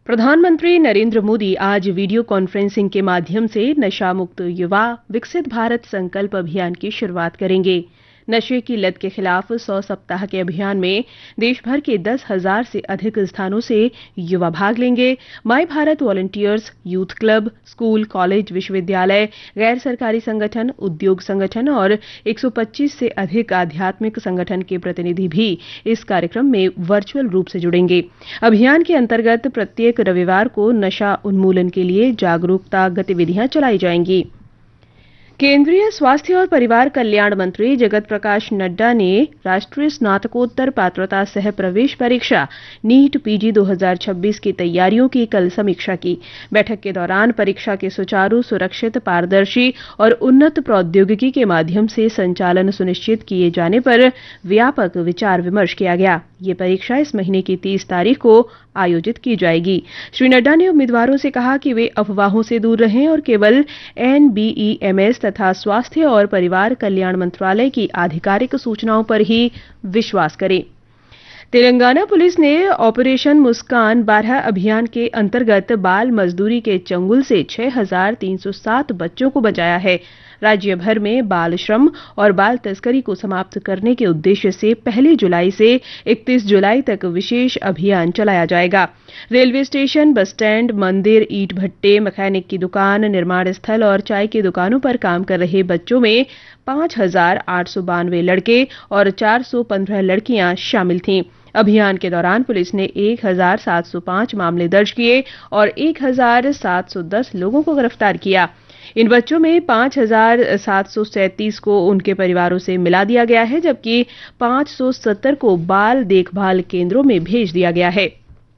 प्रधानमंत्री नरेंद्र मोदी आज video conferencing के माध्यम से नशा मुक्त युवा विकसित भारत संकल्प अभियान की शुरुआत करेंगे। नशे की लत के खिलाफ 100 सप्ताह के अभियान में देश भर के 10,000 से अधिक स्थानों से युवा भाग लेंगे। माई Bharat volunteers, youth club, school, college, विश्वविद्यालय, गैर सरकारी संगठन, उद्योग संगठन और 125 से अधिक आध्यात्मिक संगठन के प्रतिनिधि भी इस कार्यक्रम में वर्चुअल रूप से जुड़ेंगे। अभियान के अंतर्गत प्रत्येक रविवार को नशा उन्मूलन के लिए जागरूकता गतिविधियां चलाई जाएंगी। केंद्रीय स्वास्थ्य और परिवार कल्याण मंत्री जगत प्रकाश नड्डा ने राष्ट्रीय स्नातकोत्तर पात्रता सह प्रवेश परीक्षा नीट पीजी 2026 की तैयारियों की कल समीक्षा की। बैठक के दौरान परीक्षा के सुचारू, सुरक्षित, पारदर्शी और उन्नत प्रौद्योगिकी के माध्यम से संचालन सुनिश्चित किए जाने पर व्यापक विचार विमर्श किया गया। ये परीक्षा इस महीने की 30 तारीख को आयोजित की जाएगी। श्री नड्डा ने उम्मीदवारों से कहा कि वे अफवाहों से दूर रहें और केवल NBEMS तथा स्वास्थ्य और परिवार कल्याण मंत्रालय की आधिकारिक सूचनाओं पर ही विश्वास करें। तेलंगाना पुलिस ने ऑपरेशन मुस्कान 12 अभियान के अंतर्गत बाल मजदूरी के चंगुल से 6,307 बच्चों को बचाया है। राज्य भर में बाल श्रम और बाल तस्करी को समाप्त करने के उद्देश्य से 1 जुलाई से 31 जुलाई तक विशेष अभियान चलाया जाएगा। रेलवे स्टेशन, बस स्टैंड, मंदिर, ईंट भट्टे, मैकेनिक की दुकान, निर्माण स्थल और चाय की दुकानों पर काम कर रहे बच्चों में 5,892 लड़के और 415 लड़कियां शामिल थीं। अभियान के दौरान पुलिस ने 1,705 मामले दर्ज किए और 1,710 लोगों को गिरफ्तार किया। इन बच्चों में 5,737 को उनके परिवारों से मिला दिया गया है, जबकि 570 को बाल देखभाल केंद्रों में भेज दिया गया है।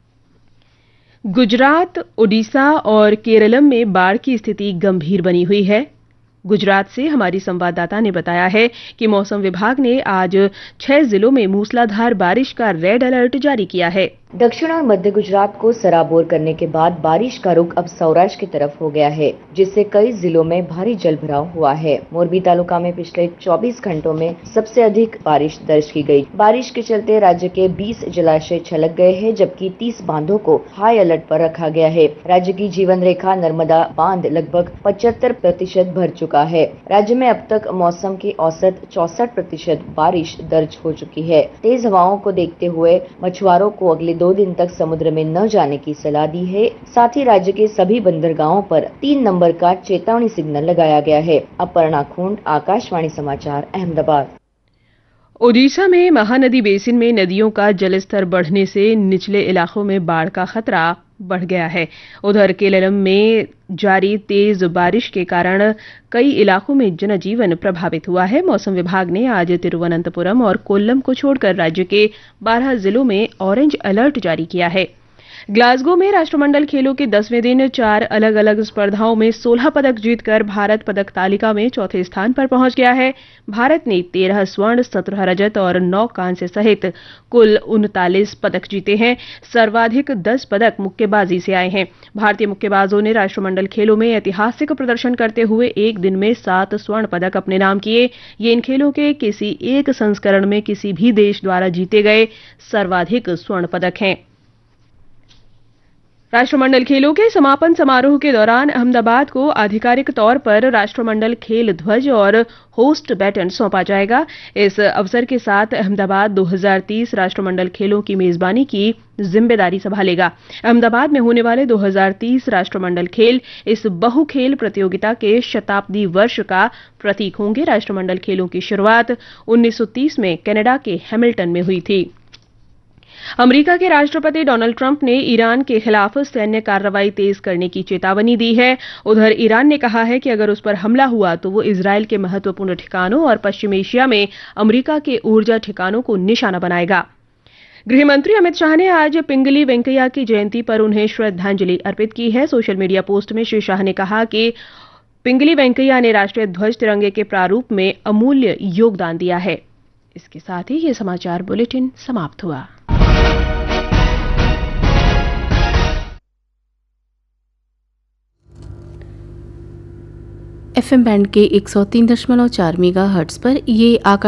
गुजरात, ओडिशा और केरलम में बाढ़ की स्थिति गंभीर बनी हुई है। गुजरात से हमारी संवाददाता ने बताया है कि मौसम विभाग ने आज 6 जिलों में मूसलाधार बारिश का रेड अलर्ट जारी किया है। दक्षिण और मध्य गुजरात को सराबोर करने के बाद बारिश का रुख अब सौराष्ट्र की तरफ हो गया है, जिससे कई जिलों में भारी जलभराव हुआ है। मोरबी तालुका में पिछले 24 घंटों में सबसे अधिक बारिश दर्ज की गई। बारिश के चलते राज्य के 20 जलाशय छलक गए हैं, जबकि 30 बांधों को हाई अलर्ट पर रखा गया है। राज्य की जीवन रेखा नर्मदा बांध लगभग 75% भर चुका है। राज्य में अब तक मौसम की औसत 64% बारिश दर्ज हो चुकी है। तेज हवाओं को देखते हुए मछुआरों को अगले 2 दिन तक समुद्र में न जाने की सलाह दी है। साथ ही राज्य के सभी बंदरगाहों पर 3 नंबर का चेतावनी सिग्नल लगाया गया है। अपर्णा खूंट, आकाशवाणी समाचार, अहमदाबाद। ओडिशा में महानदी बेसिन में नदियों का जलस्तर बढ़ने से निचले इलाकों में बाढ़ का खतरा बढ़ गया है। उधर केरलम में जारी तेज बारिश के कारण कई इलाकों में जनजीवन प्रभावित हुआ है। मौसम विभाग ने आज तिरुवनंतपुरम और कोल्लम को छोड़कर राज्य के 12 जिलों में ऑरेंज अलर्ट जारी किया है। ग्लासगो में राष्ट्रमंडल खेलों के 10वें दिन 4 अलग अलग स्पर्धाओं में 16 पदक जीतकर भारत पदक तालिका में चौथे स्थान पर पहुंच गया है। भारत ने 13 स्वर्ण, 17 रजत और 9 कांस्य सहित कुल 39 पदक जीते हैं। सर्वाधिक 10 पदक मुक्केबाजी से आए हैं। भारतीय मुक्केबाजों ने राष्ट्रमंडल खेलों में ऐतिहासिक प्रदर्शन करते हुए एक दिन में 7 स्वर्ण पदक अपने नाम किए। ये इन खेलों के किसी एक संस्करण में किसी भी देश द्वारा जीते गए सर्वाधिक स्वर्ण पदक हैं। राष्ट्रमंडल खेलों के समापन समारोह के दौरान अहमदाबाद को आधिकारिक तौर पर राष्ट्रमंडल खेल ध्वज और होस्ट बैटन सौंपा जाएगा। इस अवसर के साथ अहमदाबाद 2030 राष्ट्रमंडल खेलों की मेजबानी की जिम्मेदारी संभालेगा। अहमदाबाद में होने वाले 2030 राष्ट्रमंडल खेल इस बहुखेल प्रतियोगिता के शताब्दी वर्ष का प्रतीक होंगे। राष्ट्रमंडल खेलों की शुरुआत 1930 में कनाडा के हैमिल्टन में हुई थी। अमेरिका के राष्ट्रपति डोनाल्ड ट्रंप ने ईरान के खिलाफ सैन्य कार्रवाई तेज करने की चेतावनी दी है। उधर ईरान ने कहा है कि अगर उस पर हमला हुआ तो वो इजरायल के महत्वपूर्ण ठिकानों और पश्चिम एशिया में अमेरिका के ऊर्जा ठिकानों को निशाना बनाएगा। गृह मंत्री अमित शाह ने आज पिंगली वेंकैया की जयंती पर उन्हें श्रद्धांजलि अर्पित की है। सोशल मीडिया पोस्ट में श्री शाह ने कहा कि पिंगली वेंकैया ने राष्ट्रीय ध्वज तिरंगे के प्रारूप में अमूल्य योगदान दिया है। इसके साथ ही ये समाचार बुलेटिन समाप्त हुआ। FM बैंड के 103.4 मेगाहर्ट्ज पर ये आकाश